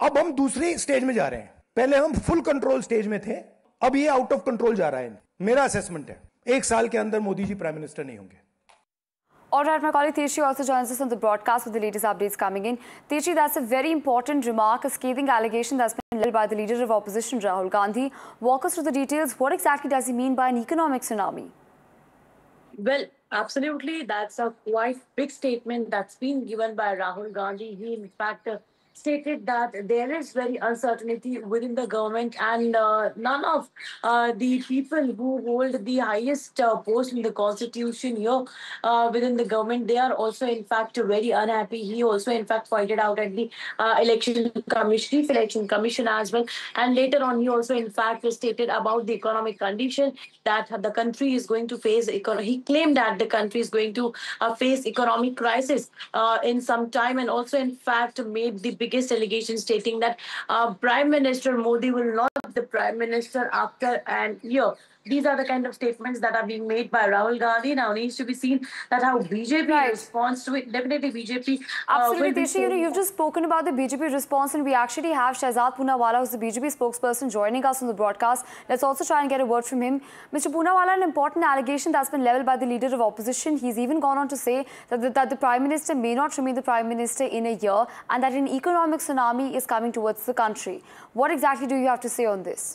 अब हम दूसरे स्टेज में जा रहे हैं। पहले हम फुल कंट्रोल स्टेज में थे, अब ये आउट ऑफ कंट्रोल जा रहा है। मेरा असेसमेंट है 1 साल के अंदर मोदी जी प्राइम मिनिस्टर नहीं होंगे। All right, my colleague Teshi also joins us on the broadcast with the latest updates coming in. Teshi, that's a very important remark, a scathing allegation that's been led by the leader of opposition, Rahul Gandhi. Walk us through the details. What exactly does he mean by an economic tsunami? Well, absolutely. That's a quite big statement that's been given by Rahul Gandhi. He, in fact, stated that there is very uncertainty within the government, and none of the people who hold the highest post in the constitution here within the government, they are also in fact very unhappy. He also in fact pointed out at the chief election commission as well, and later on he also in fact stated about the economic condition that the country is going to face. He claimed that the country is going to face economic crisis in some time, and also in fact made the biggest allegation stating that Prime Minister Modi will not be the Prime Minister after an year. These are the kind of statements that are being made by Rahul Gandhi. Now needs to be seen that how BJP responds to it. Definitely BJP. Absolutely, Teshi. You've just spoken about the BJP response, and we actually have Shehzad Poonawalla, who's the BJP spokesperson, joining us on the broadcast. Let's also try and get a word from him. Mr. Poonawalla, an important allegation that's been levelled by the leader of opposition. He's even gone on to say that the Prime Minister may not remain the Prime Minister in a year, and that an economic tsunami is coming towards the country. What exactly do you have to say on this?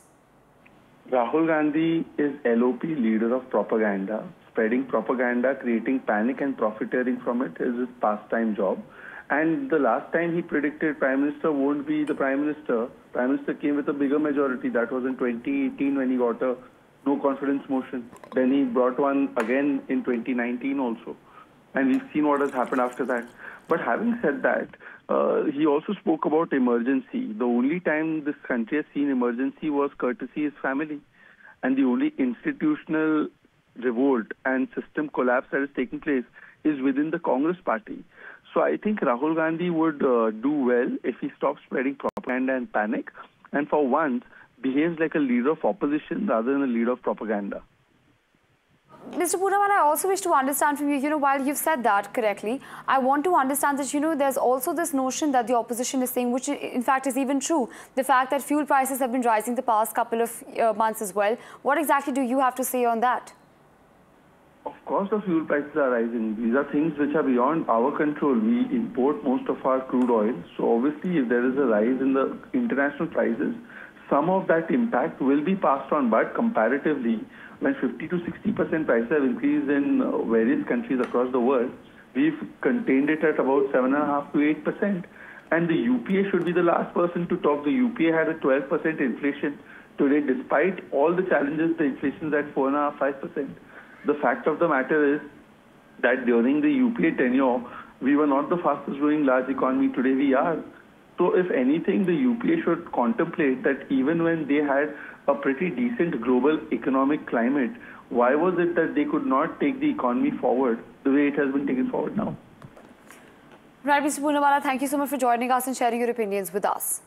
Rahul Gandhi is LOP, leader of propaganda. Spreading propaganda, creating panic and profiteering from it is his pastime job. And the last time he predicted Prime Minister won't be the Prime Minister, Prime Minister came with a bigger majority. That was in 2018 when he got a no confidence motion. Then he brought one again in 2019 also. And we've seen what has happened after that. But having said that, he also spoke about emergency. The only time this country has seen emergency was courtesy his family. And the only institutional revolt and system collapse that is taking place is within the Congress party. So I think Rahul Gandhi would do well if he stops spreading propaganda and panic, and for once behaves like a leader of opposition rather than a leader of propaganda. Mr. Poonawalla, I also wish to understand from you, while you've said that correctly, I want to understand that, there's also this notion that the opposition is saying, which in fact is even true, the fact that fuel prices have been rising the past couple of months as well. What exactly do you have to say on that? Of course the fuel prices are rising. These are things which are beyond our control. We import most of our crude oil. So obviously if there is a rise in the international prices, some of that impact will be passed on. But comparatively, when 50 to 60% prices have increased in various countries across the world, we've contained it at about 7.5 to 8%. And the UPA should be the last person to talk. The UPA had a 12% inflation today. Despite all the challenges, the inflation is at 4.5%, 5%. The fact of the matter is that during the UPA tenure, we were not the fastest growing large economy. Today we are. So if anything, the UPA should contemplate that even when they had a pretty decent global economic climate, why was it that they could not take the economy forward the way it has been taken forward now? Right, Mr. Poonawalla, thank you so much for joining us and sharing your opinions with us.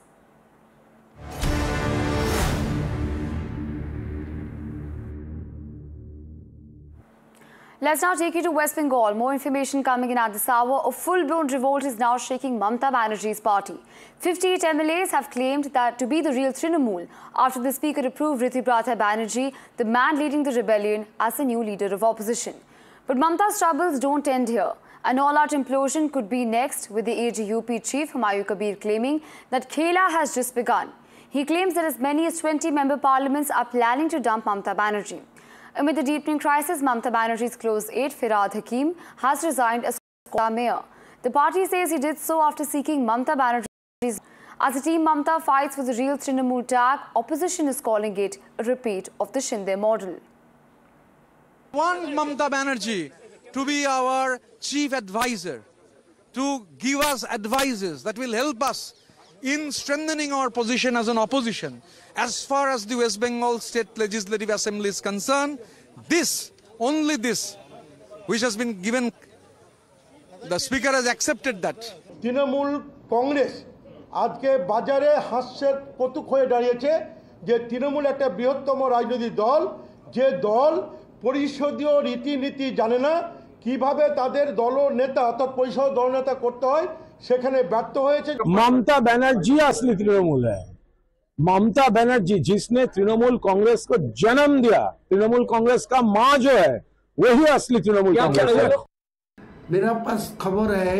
Let's now take you to West Bengal. More information coming in at this hour. A full-blown revolt is now shaking Mamata Banerjee's party. 58 MLAs have claimed that to be the real Trinamool after the speaker approved Ritibrata Banerjee, the man leading the rebellion, as the new leader of opposition. But Mamata's troubles don't end here. An all-out implosion could be next, with the AGUP chief Humayun Kabir claiming that Khela has just begun. He claims that as many as 20 member parliaments are planning to dump Mamata Banerjee. Amid the deepening crisis, Mamata Banerjee's close aide, Firhad Hakim, has resigned as Kolkata mayor. The party says he did so after seeking Mamata Banerjee's. As the team Mamata fights for the real Trinamool tag, opposition is calling it a repeat of the Shinde model. We want Mamata Banerjee to be our chief advisor, to give us advices that will help us in strengthening our position as an opposition. As far as the West Bengal State Legislative Assembly is concerned, this, only this, which has been given, the Speaker has accepted that. Trinamool Congress, আজকে বাজারে হাস্যের কৌতুক হয়ে দাঁড়িয়েছে যে তৃণমূল একটা বৃহত্তম রাজনৈতিক দল, যে দল পরিষদীয় রীতিনীতি জানে না, কিভাবে তাদের দলনেতা অর্থাৎ পরিষদ দলনেতা করতে হয় সেখানে ব্যর্থ হয়েছে। ममता बनर्जी असली तृणमूल है। ममता बनर्जी जिसने तृणमूल कांग्रेस को जन्म दिया, तृणमूल कांग्रेस का मां जो है वही असली तृणमूल कांग्रेस है। मेरा पास खबर है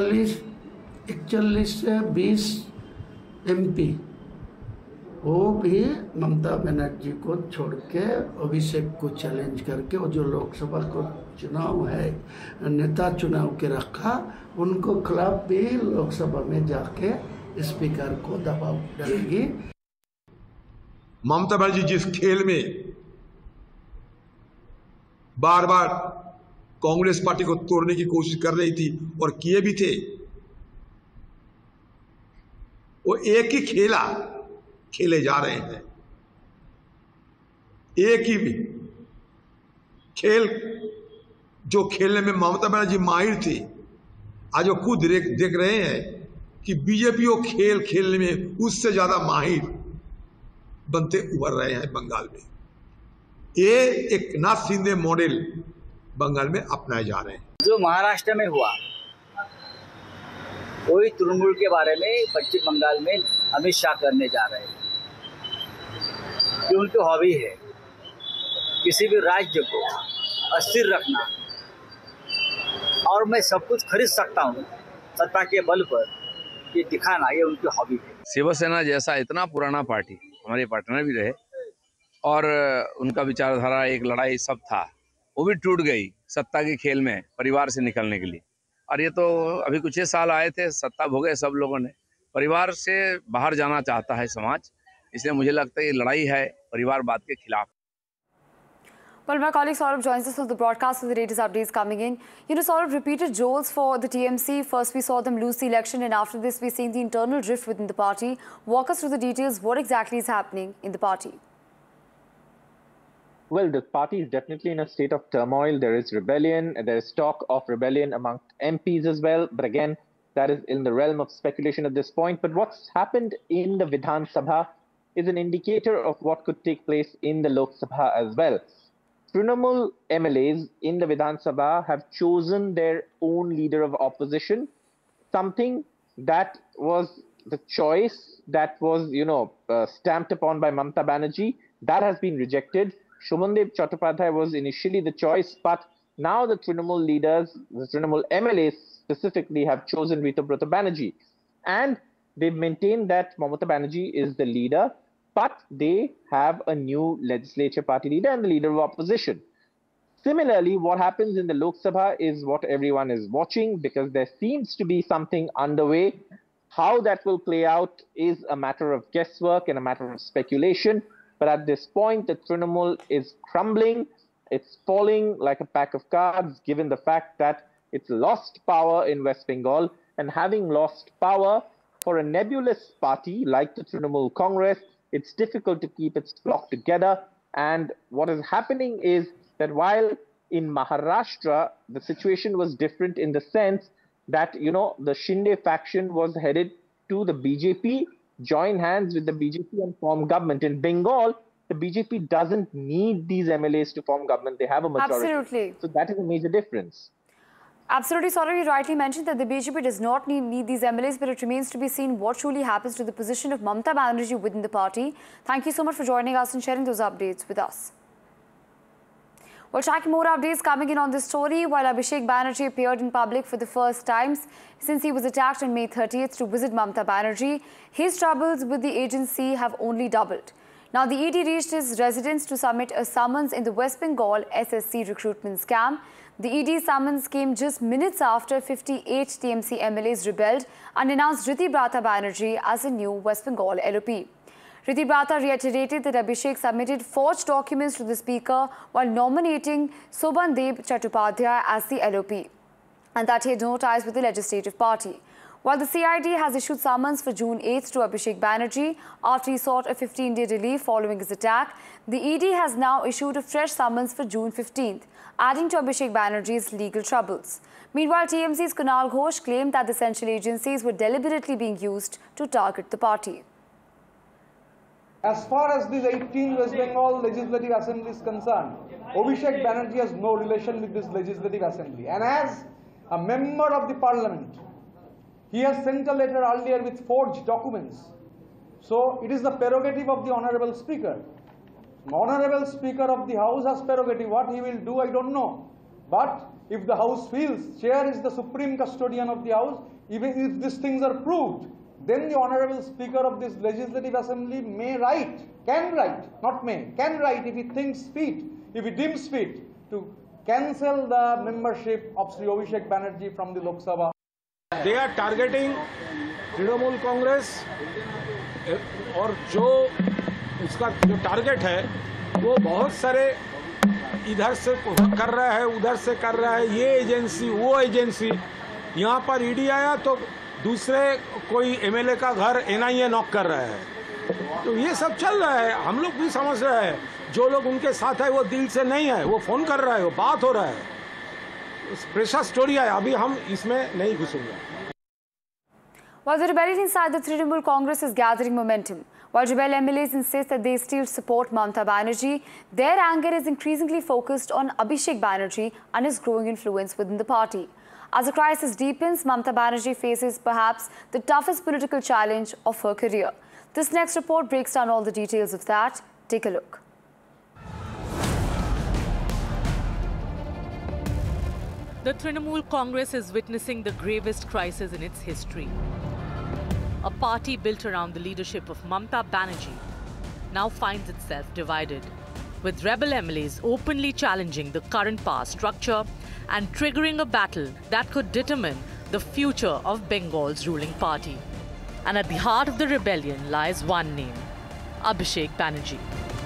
41 से 20 MP वो भी ममता बनर्जी को छोड़ के अभिषेक को चैलेंज करके वो जो लोकसभा को चुनाव है नेता चुनाव के रखा, उनको खिलाफ भी लोकसभा में जाके स्पीकर को दबाव डालेगी। ममता बनर्जी जिस खेल में बार बार कांग्रेस पार्टी को तोड़ने की कोशिश कर रही थी और किए भी थे, वो एक ही खेले जा रहे हैं। एक ही खेल जो खेलने में ममता बनर्जी माहिर थी, आज वो खुद देख रहे हैं कि बीजेपी वो खेल खेलने में उससे ज्यादा माहिर बनते उभर रहे हैं बंगाल में। ये एक नाथ शिंदे मॉडल बंगाल में अपनाए जा रहे हैं। जो महाराष्ट्र में हुआ वही तृणमूल के बारे में पश्चिम बंगाल में अमित शाह करने जा रहे हैं। कि उनकी हॉबी है किसी भी राज्य को अस्थिर रखना, और मैं सब कुछ खरीद सकता हूँ सत्ता के बल पर, ये दिखाना, ये उनकी हॉबी है। शिवसेना जैसा इतना पुराना पार्टी हमारे पार्टनर भी रहे और उनका विचारधारा एक लड़ाई सब था, वो भी टूट गई सत्ता के खेल में परिवार से निकलने के लिए। और ये तो अभी कुछ ही साल आए थे, सत्ता भोगे सब लोगों ने, परिवार से बाहर जाना चाहता है समाज, इसलिए मुझे लगता है ये लड़ाई है परिवारवाद के खिलाफ। Well, my colleague Saurabh joins us for the broadcast with the latest updates coming in. You know, Saurabh, repeated jolts for the TMC. First, we saw them lose the election, and after this, we're seeing the internal rift within the party. Walk us through the details. What exactly is happening in the party? Well, the party is definitely in a state of turmoil. There is rebellion. There is talk of rebellion amongst MPs as well. But again, that is in the realm of speculation at this point. But what's happened in the Vidhan Sabha is an indicator of what could take place in the Lok Sabha as well. Trinamool MLAs in the Vidhan Sabha have chosen their own leader of opposition, something that was the choice that was, stamped upon by Mamata Banerjee. That has been rejected. Shobhandev Chattopadhyay was initially the choice, but now the Trinamool leaders, the Trinamool MLAs specifically, have chosen Ritubrata Banerjee. And they've maintained that Mamata Banerjee is the leader, but they have a new legislature party leader and the leader of opposition. Similarly, what happens in the Lok Sabha is what everyone is watching, because there seems to be something underway. How that will play out is a matter of guesswork and a matter of speculation. But at this point, the Trinamool is crumbling. It's falling like a pack of cards, given the fact that it's lost power in West Bengal. And having lost power for a nebulous party like the Trinamool Congress, it's difficult to keep its flock together. And what is happening is that while in Maharashtra, the situation was different in the sense that, the Shinde faction was headed to the BJP, join hands with the BJP and form government. In Bengal, the BJP doesn't need these MLAs to form government. They have a majority. Absolutely. So that is a major difference. Absolutely, Saurabh, you rightly mentioned that the BJP does not need these MLAs, but it remains to be seen what truly happens to the position of Mamata Banerjee within the party. Thank you so much for joining us and sharing those updates with us. Well, tracking more updates coming in on this story. While Abhishek Banerjee appeared in public for the first time since he was attacked on May 30th to visit Mamata Banerjee, his troubles with the agency have only doubled. Now, the ED reached his residence to submit a summons in the West Bengal SSC recruitment scam. The ED summons came just minutes after 58 TMC MLAs rebelled and announced Ritubrata Banerjee as a new West Bengal LOP. Ritubrata reiterated that Abhishek submitted forged documents to the Speaker while nominating Shobhandev Chattopadhyay as the LOP, and that he had no ties with the legislative party. While the CID has issued summons for June 8th to Abhishek Banerjee after he sought a 15-day relief following his attack, the ED has now issued a fresh summons for June 15th, adding to Abhishek Banerjee's legal troubles. Meanwhile, TMC's Kunal Ghosh claimed that the central agencies were deliberately being used to target the party. As far as this 18 West Bengal Legislative Assembly is concerned, Abhishek Banerjee has no relation with this Legislative Assembly. And as a member of the Parliament, He has sent a letter earlier with forged documents. So it is the prerogative of the Honorable Speaker. Honorable Speaker of the House has prerogative. What he will do, I don't know. But if the House feels Chair is the supreme custodian of the House, even if these things are proved, then the Honorable Speaker of this Legislative Assembly may write, can write, not may, can write if he thinks fit, if he deems fit, to cancel the membership of Sri Abhishek Banerjee from the Lok Sabha. They are targeting Trinamool Congress और जो उसका जो target है वो बहुत सारे इधर से कर रहा है, उधर से कर रहा है, ये एजेंसी वो एजेंसी। यहाँ पर ईडी आया तो दूसरे कोई एमएलए का घर एनआईए नॉक कर रहा है। तो ये सब चल रहा है, हम लोग भी समझ रहे हैं। जो लोग उनके साथ है वो दिल से नहीं है, वो फोन कर रहा है, वो बात हो रहा है, प्रेशर स्टोरी है, अभी हम इसमें नहीं घुसेंगे। While the rebellion inside the Trinamool Congress is gathering momentum, while rebel MLAs insist that they still support Mamta Banerjee, their anger is increasingly focused on Abhishek Banerjee and his growing influence within the party. As the crisis deepens, Mamta Banerjee faces perhaps the toughest political challenge of her career. This next report breaks down all the details of that. Take a look. The Trinamool Congress is witnessing the gravest crisis in its history. A party built around the leadership of Mamta Banerjee now finds itself divided, with rebel MLAs openly challenging the current power structure and triggering a battle that could determine the future of Bengal's ruling party. And at the heart of the rebellion lies one name, Abhishek Banerjee.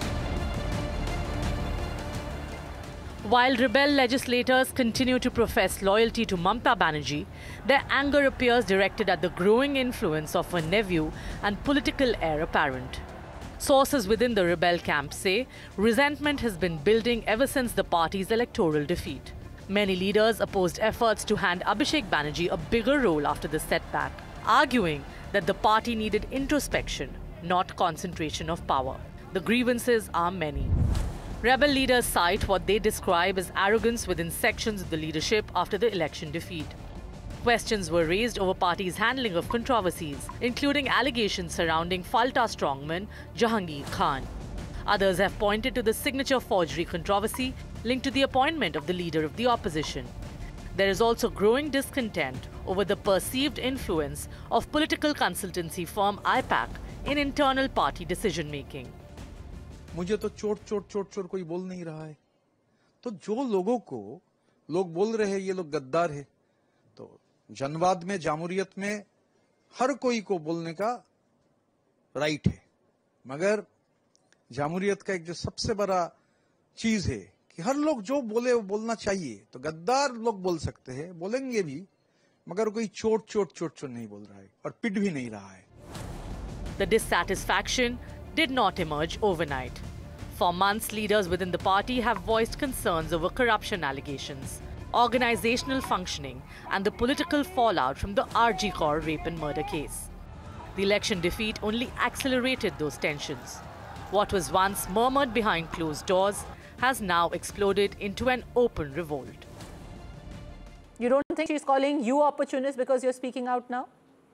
While rebel legislators continue to profess loyalty to Mamta Banerjee, their anger appears directed at the growing influence of her nephew and political heir apparent. Sources within the rebel camp say resentment has been building ever since the party's electoral defeat. Many leaders opposed efforts to hand Abhishek Banerjee a bigger role after the setback, arguing that the party needed introspection, not concentration of power. The grievances are many. Rebel leaders cite what they describe as arrogance within sections of the leadership after the election defeat. Questions were raised over party's handling of controversies, including allegations surrounding Falta strongman Jahangir Khan. Others have pointed to the signature forgery controversy linked to the appointment of the leader of the opposition. There is also growing discontent over the perceived influence of political consultancy firm IPAC in internal party decision-making. मुझे तो चोट कोई बोल नहीं रहा है। तो जो लोगों को लोग बोल रहे हैं ये लोग गद्दार है, तो जनवाद में, जामूरियत में हर कोई को बोलने का राइट है, मगर जामूरियत का एक जो सबसे बड़ा चीज है कि हर लोग जो बोले वो बोलना चाहिए। तो गद्दार लोग बोल सकते हैं, बोलेंगे भी, मगर कोई चोट नहीं बोल रहा है और पिट भी नहीं रहा है। The dissatisfaction did not emerge overnight. For months, leaders within the party have voiced concerns over corruption allegations, organizational functioning, and the political fallout from the RG Kaur rape and murder case. The election defeat only accelerated those tensions. What was once murmured behind closed doors has now exploded into an open revolt. You don't think she's calling you opportunist because you're speaking out now?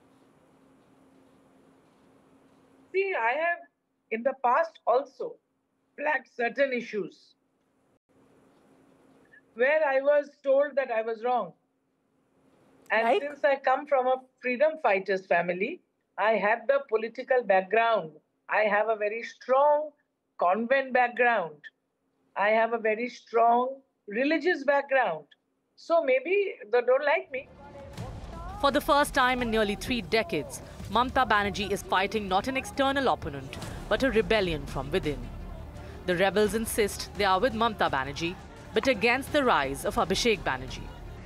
See, I have in the past also flagged certain issues where I was told that I was wrong. And since I come from a freedom fighters family, I have the political background. I have a very strong convent background. I have a very strong religious background. So maybe they don't like me. For the first time in nearly 3 decades, Mamta Banerjee is fighting not an external opponent, but a rebellion from within. The rebels insist they are with Mamta Banerjee, but against the rise of Abhishek Banerjee.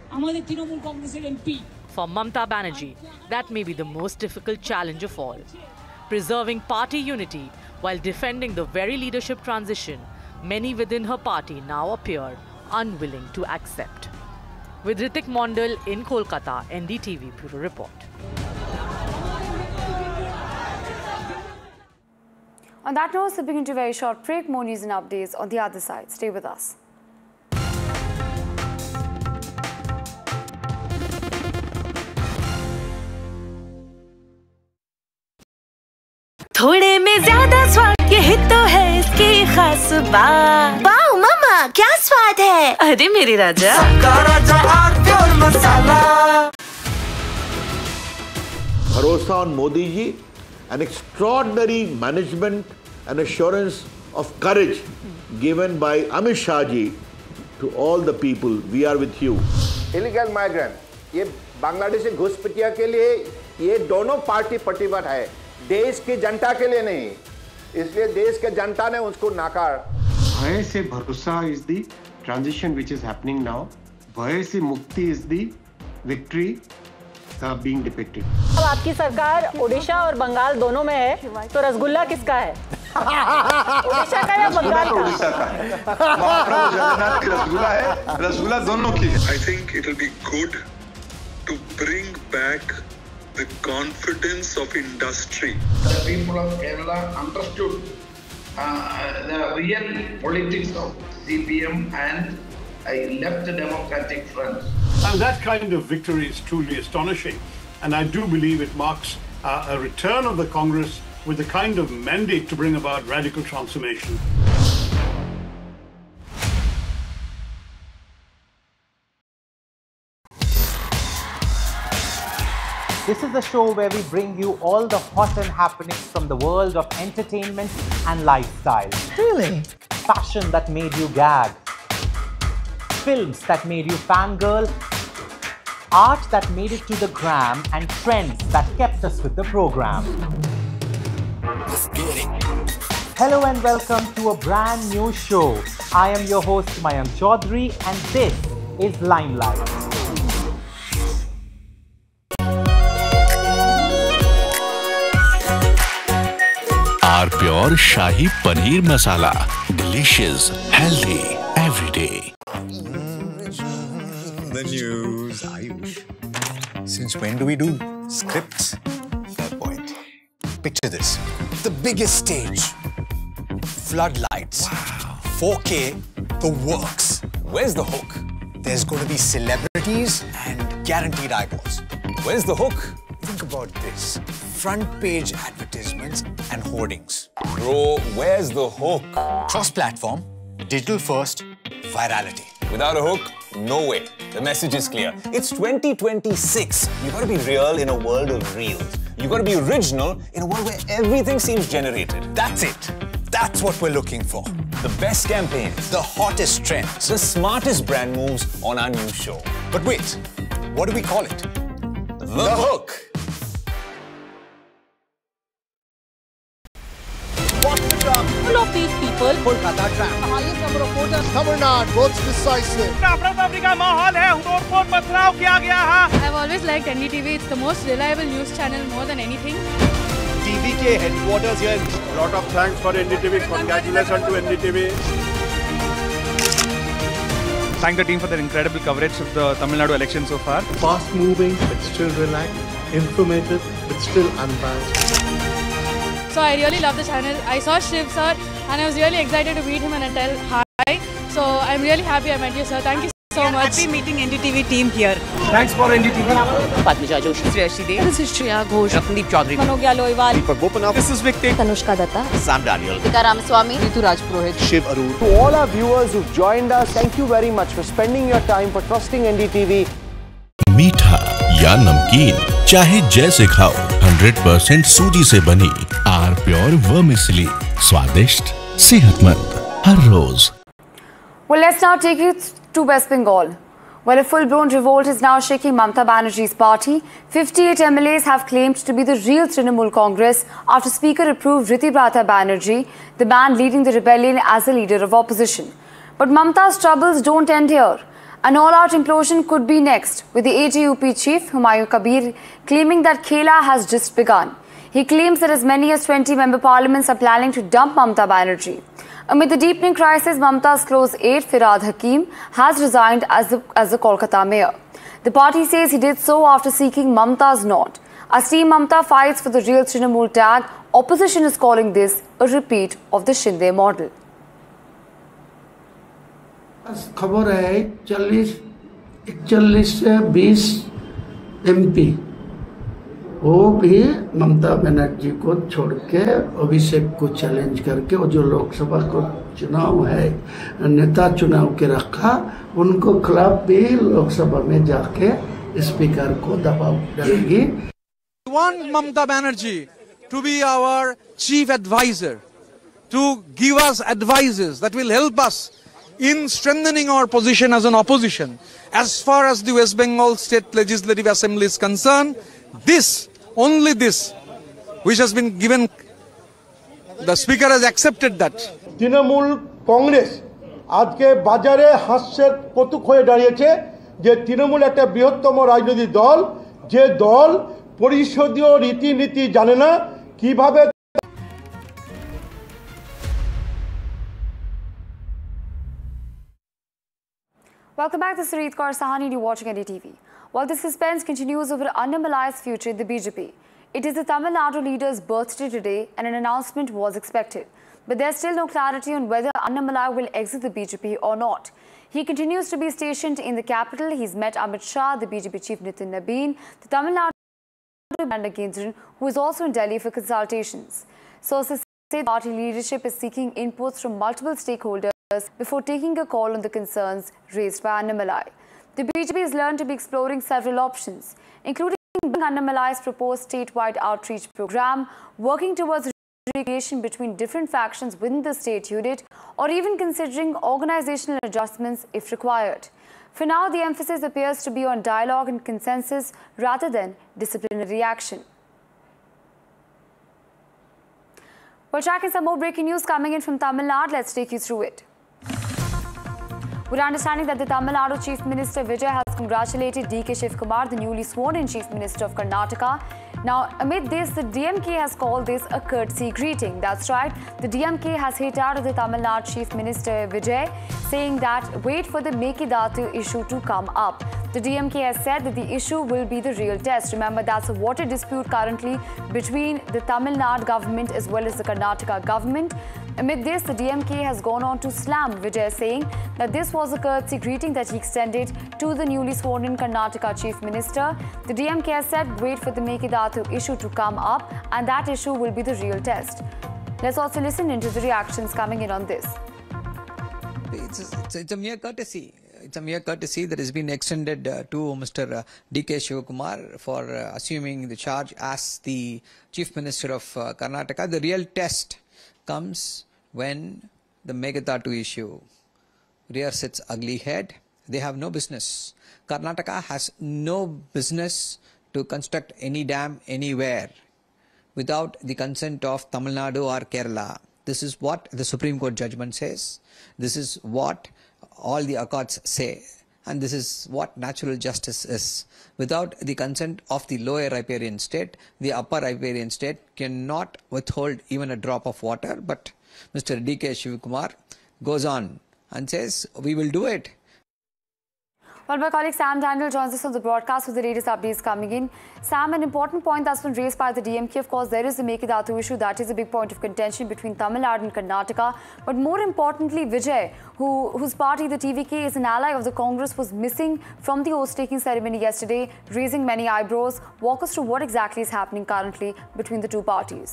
For Mamta Banerjee, that may be the most difficult challenge of all. Preserving party unity while defending the very leadership transition many within her party now appear unwilling to accept. With Ritik Mondal in Kolkata, NDTV Bureau Report. On that note, slipping into a very short break, more news and updates on the other side. Stay with us. थोड़े में ज्यादा स्वाद, यही तो है इसकी खास बात। वाओ मामा, क्या स्वाद है। अरे मेरे राजा, सबका राजा आरती और मसाला। Bharosa on Modi ji, an extraordinary management and assurance of courage given by Amit Shah ji to all the people. We are with you. Illegal migrant, ये बांग्लादेशी घुसपैठिया के लिए ये दोनों पार्टी प्रतिबद्ध है, देश की जनता के लिए नहीं, इसलिए देश के जनता ने उसको नाकार। भय से भरोसा is the transition which is happening now. भय से मुक्ति is the victory being depicted. अब आपकी सरकार ओडिशा और बंगाल दोनों में है, तो रसगुल्ला किसका है? ओडिशा का या बंगाल का? ओडिशा का है। महाप्रभु जगन्नाथ की रसगुल्ला है, रसगुल्ला दोनों की है। I think it will be good to bring back the confidence of industry. The people of Kerala understood the real politics of CPM and left the Democratic Front. And that kind of victory is truly astonishing. And I do believe it marks a return of the Congress with the kind of mandate to bring about radical transformation. This is the show where we bring you all the hot and happenings from the world of entertainment and lifestyle. Really? Fashion that made you gag. Films that made you fangirl. Art that made it to the gram, and trends that kept us with the program. Let's get it. Hello and welcome to a brand new show. I am your host Mayank Chaudhary and this is Limelight. Our Pure Shahi Paneer Masala. Delicious, healthy, every day. The news, Ayush. Since when do we do scripts? Fair point. Picture this. The biggest stage. Floodlights. Wow. 4K, the works. Where's the hook? There's going to be celebrities and guaranteed eyeballs. Where's the hook? Think about this. Front page advertisements and hoardings. Bro, where's the hook? Cross-platform, digital first, virality. Without a hook, no way. The message is clear. It's 2026. You gotta be real in a world of reels. You gotta be original in a world where everything seems generated. That's it. That's what we're looking for. The best campaigns. The hottest trends. The smartest brand moves on our new show. But wait, what do we call it? The Hook. Full of these people. Kolkata trap. Highest number of voters. Tamil Nadu votes decisive. I've always liked NDTV. It's the most reliable news channel more than anything. TVK headquarters here. Lot of thanks for NDTV. Congratulations to NDTV. Thank the team for their incredible coverage of the Tamil Nadu election so far. Fast moving but still relaxed, informative but still unbiased. So I really love the channel. I saw Shiv sir and I was really excited to meet him and tell hi. So I'm really happy I met you, sir. Thank you so much. Happy meeting NDTV team here. Thanks for NDTV. Padmija Joshi, Sriyashi Dev. This is Shreya Ghosh. Ramandeep Chaudhary. Manogya Loiwal. Deepak Bopanath. This is Victor. Tanushka Datta. Sam Daniel. Tika Ramaswamy. Ritu Rajpurohit. Shiv Arun. To all our viewers who've joined us, thank you very much for spending your time, for trusting NDTV. मीठा या नमकीन, चाहे जैसे खाओ, 100% सूजी से बनी are pure vermicelli, स्वादिष्ट, सेहतमंद, हर रोज। Well, let's now take you to West Bengal, where a full-blown revolt is now shaking Mamata Banerjee's party. 58 MLAs have claimed to be the real Trinamool Congress after Speaker approved Ritibrata Banerjee, the man leading the rebellion, as a leader of opposition. But Mamata's troubles don't end here. An all-out implosion could be next, with the AJUP chief, Humayun Kabir, claiming that Khela has just begun. He claims that as many as 20 member parliaments are planning to dump Mamata Banerjee. Amid the deepening crisis, Mamata's close aide, Firhad Hakim, has resigned as the Kolkata mayor. The party says he did so after seeking Mamata's nod. As Team Mamata fights for the real Trinamool tag, opposition is calling this a repeat of the Shinde model. खबर है 41 से 20 MP वो भी ममता बनर्जी को छोड़ के अभिषेक को challenge करके वो जो लोकसभा को चुनाव है नेता चुनाव के रखा उनको खिलाफ भी लोकसभा में जाके स्पीकर को दबाव डालेगी। We want Mamata Banerjee to be our chief advisor, to give us advices that will help us in strengthening our position as an opposition. As far as the West Bengal State Legislative Assembly is concerned, this, only this, which has been given, the Speaker has accepted that. Trinamool Congress আজকে বাজারে হাস্যের কৌতুক হয়ে দাঁড়িয়েছে যে তৃণমূল একটা বৃহত্তম রাজনৈতিক দল, যে দল পরিষদীয় রীতিনীতি জানে না কিভাবে। Welcome back to Sarit Kaur Sahani, you're watching NDTV. While the suspense continues over Anna Malai's future in the BJP, it is the Tamil Nadu leader's birthday today and an announcement was expected. But there's still no clarity on whether Anna Malai will exit the BJP or not. He continues to be stationed in the capital. He's met Amit Shah, the BJP chief Nitin Nabeen, the Tamil Nadu Nagendran, who is also in Delhi for consultations. Sources say the party leadership is seeking inputs from multiple stakeholders before taking a call on the concerns raised by Anna Malai. The BJP has learned to be exploring several options, including Anna Malai's proposed statewide outreach program, working towards reconciliation between different factions within the state unit, or even considering organizational adjustments if required. For now, the emphasis appears to be on dialogue and consensus rather than disciplinary action. We're tracking some more breaking news coming in from Tamil Nadu. Let's take you through it. We're understanding that the Tamil Nadu Chief Minister Vijay has congratulated D.K. Shivkumar, the newly sworn-in Chief Minister of Karnataka. Now, amid this, the DMK has called this a courtesy greeting. That's right, the DMK has hit out of the Tamil Nadu Chief Minister Vijay, saying that wait for the Mekidatu issue to come up. The DMK has said that the issue will be the real test. Remember, that's a water dispute currently between the Tamil Nadu government as well as the Karnataka government. Amid this, the DMK has gone on to slam Vijay, saying that this was a courtesy greeting that he extended to the newly sworn-in Karnataka Chief Minister. The DMK has said wait for the Mekidatu issue to come up and that issue will be the real test. Let's also listen into the reactions coming in on this. It's a mere courtesy. It's a mere courtesy that has been extended to Mr. D.K. Shivkumar for assuming the charge as the Chief Minister of Karnataka. The real test comes when the Meghathatu issue rears its ugly head. They have no business. Karnataka has no business to construct any dam anywhere without the consent of Tamil Nadu or Kerala. This is what the Supreme Court judgment says. This is what all the accords say. And this is what natural justice is. Without the consent of the lower riparian state, the upper riparian state cannot withhold even a drop of water. But Mr. D.K. Shivkumar goes on and says, we will do it. Well, my colleague Sam Daniel joins us on the broadcast with the latest updates coming in. Sam, an important point that's been raised by the DMK, of course, there is the Mekidatu issue. That is a big point of contention between Tamil Nadu and Karnataka. But more importantly, Vijay, whose party, the TVK, is an ally of the Congress, was missing from the oath-taking ceremony yesterday, raising many eyebrows. Walk us through what exactly is happening currently between the two parties.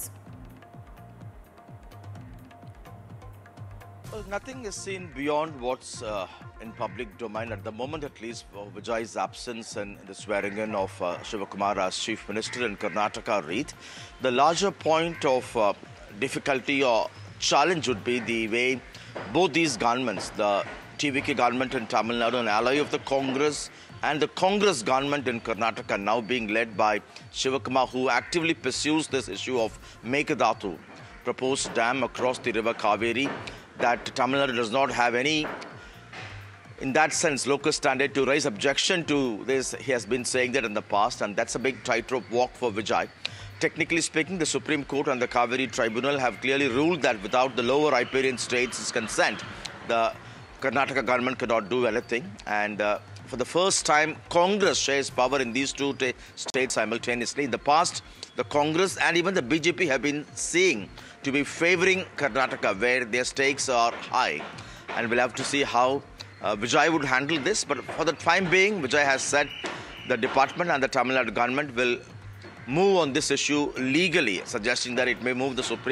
Well, nothing is seen beyond what's in public domain at the moment, at least for Vijay's absence and the swearing in of Shivkumar as Chief Minister in Karnataka read. The larger point of difficulty or challenge would be the way both these governments, the TVK government in Tamil Nadu, an ally of the Congress, and the Congress government in Karnataka, now being led by Shivkumar, who actively pursues this issue of Mekadatu, proposed dam across the river Kaveri, that Tamil Nadu does not have any, in that sense, local standard to raise objection to this. He has been saying that in the past, and that's a big tightrope walk for Vijay. Technically speaking, the Supreme Court and the Kaveri Tribunal have clearly ruled that without the lower riparian states' consent, the Karnataka government cannot do anything. And for the first time, Congress shares power in these two states simultaneously. In the past, the Congress and even the BJP have been seeing to be favoring Karnataka, where their stakes are high. And we'll have to see how Vijay would handle this. But for the time being, Vijay has said the department and the Tamil Nadu government will move on this issue legally, suggesting that it may move the Supreme